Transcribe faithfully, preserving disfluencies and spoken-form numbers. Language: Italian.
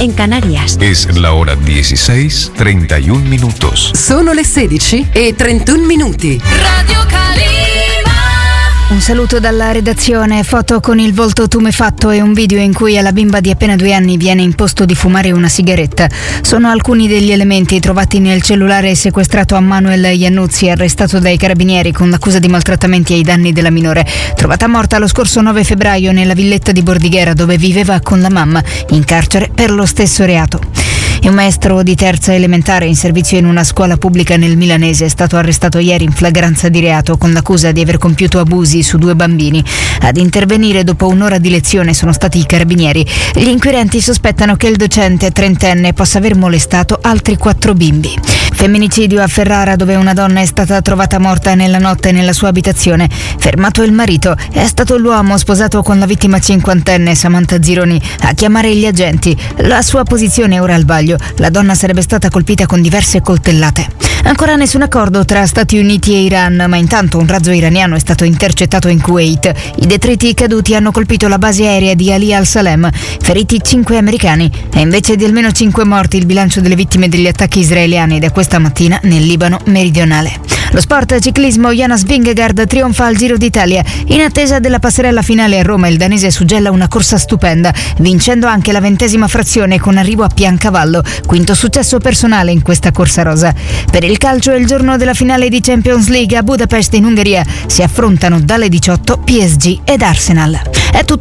en Canarias. Es la hora dieciséis, treinta y un minutos. Sono le sedici e trentuno minuti. Radio Calima. Un saluto dalla redazione, foto con il volto tumefatto e un video in cui alla bimba di appena due anni viene imposto di fumare una sigaretta. Sono alcuni degli elementi trovati nel cellulare sequestrato a Manuel Iannuzzi, arrestato dai carabinieri con l'accusa di maltrattamenti ai danni della minore, trovata morta lo scorso nove febbraio nella villetta di Bordighera dove viveva con la mamma, in carcere per lo stesso reato. E un maestro di terza elementare in servizio in una scuola pubblica nel Milanese è stato arrestato ieri in flagranza di reato con l'accusa di aver compiuto abusi su due bambini. Ad intervenire dopo un'ora di lezione sono stati i carabinieri. Gli inquirenti sospettano che il docente trentenne possa aver molestato altri quattro bimbi. Femminicidio a Ferrara, dove una donna è stata trovata morta nella notte nella sua abitazione. Fermato il marito, è stato l'uomo sposato con la vittima cinquantenne Samantha Zironi a chiamare gli agenti. La sua posizione ora al vaglio. La donna sarebbe stata colpita con diverse coltellate. Ancora nessun accordo tra Stati Uniti e Iran, ma intanto un razzo iraniano è stato intercettato in Kuwait. I detriti caduti hanno colpito la base aerea di Ali al-Salem, feriti cinque americani e invece di almeno cinque morti il bilancio delle vittime degli attacchi israeliani da questa mattina nel Libano meridionale. Lo sport ciclismo, Jonas Vingegaard trionfa al Giro d'Italia. In attesa della passerella finale a Roma il danese suggella una corsa stupenda, vincendo anche la ventesima frazione con arrivo a Piancavallo, quinto successo personale in questa corsa rosa. Per il calcio è il giorno della finale di Champions League a Budapest in Ungheria. Si affrontano dalle diciotto P S G ed Arsenal. È tutto